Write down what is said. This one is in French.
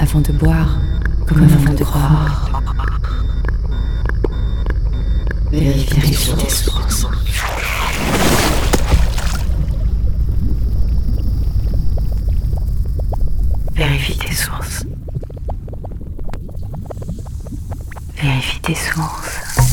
avant de boire, comme avant de croire. Vérifie tes sources. Vérifie tes sources. Vérifie tes sources.